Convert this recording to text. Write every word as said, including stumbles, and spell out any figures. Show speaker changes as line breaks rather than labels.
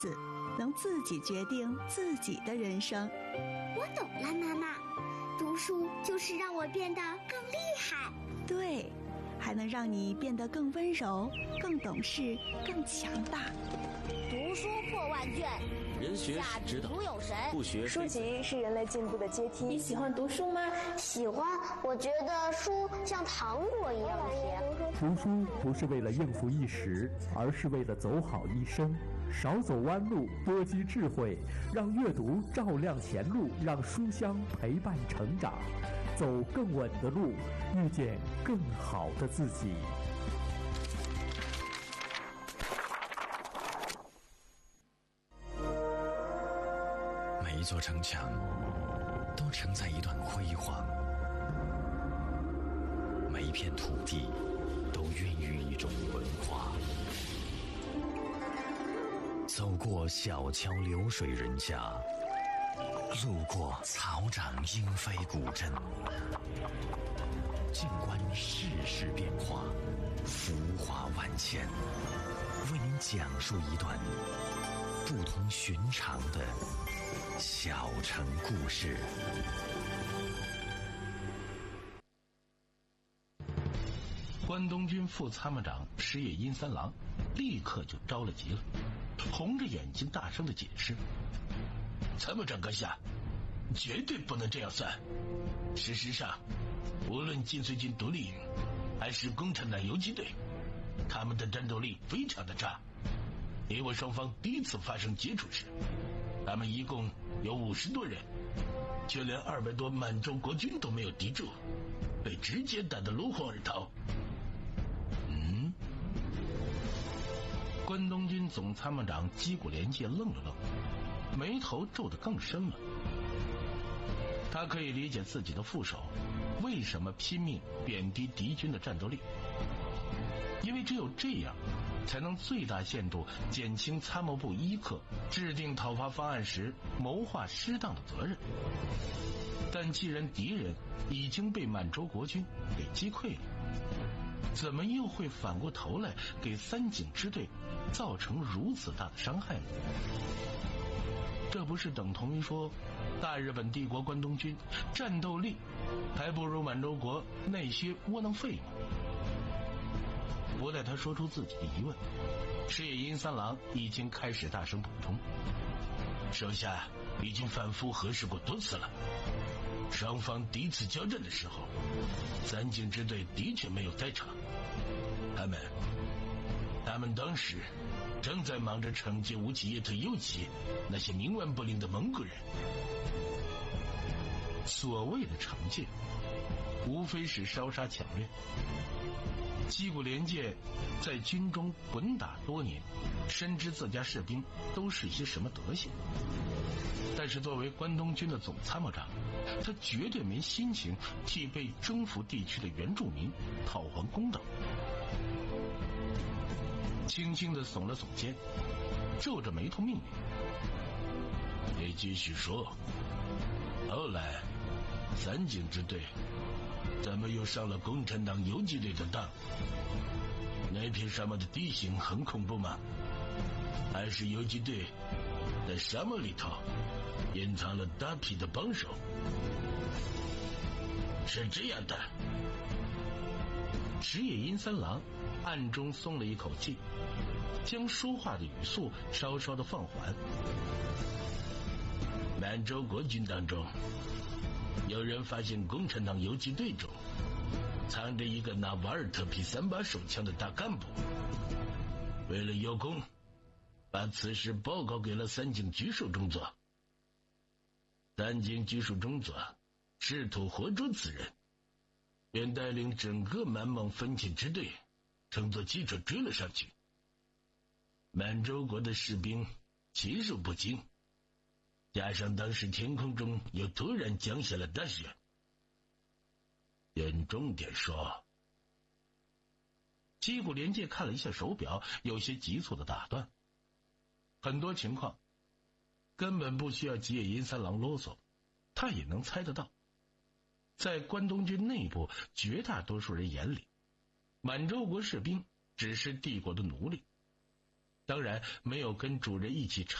能自己决定自己的人生。
我懂了，妈妈，读书就是让我变得更厉害。
对，还能让你变得更温柔、更懂事、更强大。
读书破万卷，
人学是指导，
如有神。
不学
书籍是人类进步的阶梯。
你喜欢读书吗？
喜欢，我觉得书像糖果一样甜。
读书不是为了应付一时，而是为了走好一生。少走弯路，多积智慧，让阅读照亮前路，让书香陪伴成长，走更稳的路，遇见更好的自己。
每一座城墙都承载一段辉煌，每一片土地都孕育一种文化。走过小桥流水人家，路过草长莺飞古镇，静观世事变化，浮华万千，为您讲述一段不同寻常的小城故事。
关东军副参谋长石野阴三郎立刻就着了急了，红着眼睛大声的解释：参谋长阁下，绝对不能这样算。事实上，无论晋绥军独立营还是共产党游击队，他们的战斗力非常的差。因为双方第一次发生接触时，他们一共有五十多人，却连二百多满洲国军都没有敌住，被直接打得落荒而逃。嗯，关东军总参谋长矶谷廉介愣了愣，眉头皱得更深了。他可以理解自己的副手为什么拼命贬低敌军的战斗力，因为只有这样才能最大限度减轻参谋部一课制定讨伐方案时谋划失当的责任。但既然敌人已经被满洲国军给击溃了，怎么又会反过头来给三井支队造成如此大的伤害呢？这不是等同于说大日本帝国关东军战斗力还不如满洲国那些窝囊废吗？不待他说出自己的疑问，石野阴三郎已经开始大声补充：手下已经反复核实过多次了，双方第一次交战的时候，三井支队的确没有在场，他们他们当时正在忙着惩戒无企业特右旗那些冥顽不灵的蒙古人。所谓的惩戒无非是烧杀抢掠。矶谷廉介在军中滚打多年，深知自家士兵都是些什么德行，但是作为关东军的总参谋长，他绝对没心情替被征服地区的原住民讨还公道。轻轻地耸了耸肩，皱着眉头命令：你继续说，后来三井支队怎么又上了共产党游击队的当？那片沙漠的地形很恐怖吗？还是游击队在沙漠里头隐藏了大批的帮手？是这样的。石野阴三郎暗中松了一口气，将说话的语速稍稍的放缓。满洲国军当中，有人发现共产党游击队中藏着一个拿瓦尔特 P 三八手枪的大干部，为了有功，把此事报告给了三井局属中佐。三井局属中佐试图活捉此人，便带领整个满蒙分遣支队乘坐汽车追了上去。满洲国的士兵骑术不精，加上当时天空中又突然降下了大雪。严重点说，矶谷廉介看了一下手表，有些急促的打断：很多情况根本不需要吉野阴三郎啰嗦，他也能猜得到。在关东军内部绝大多数人眼里，满洲国士兵只是帝国的奴隶， 当然没有跟主人一起